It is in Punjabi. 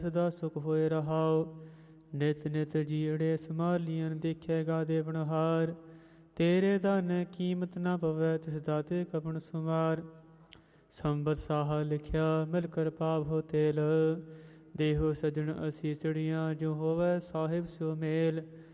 ਸਦਾ ਸੁਖ ਹੋਏ ਰਹਾਉ। ਨਿਤ ਨਿਤ ਜੀੜੇ ਸੰਭਾਲੀਆਂ ਦੇਖੇਗਾ ਦੇਵਨਹਾਰ। ਤੇਰੇ ਦਾਨ ਕੀਮਤ ਨਾ ਪਵੈ ਤਿਸ ਦਾਤੇ ਕਪਣ ਸੁਮਾਰ। ਸੰਬਤ ਸਾਹਾ ਲਿਖਿਆ ਮਿਲ ਕਰ ਪਾਪ ਹੋ ਤੇਲ। ਦੇਹੋ ਸਜਣ ਅਸੀਸੜੀਆਂ ਜੋ ਹੋਵੈ ਸਾਹਿਬ ਸਿਉ ਮੇਲ।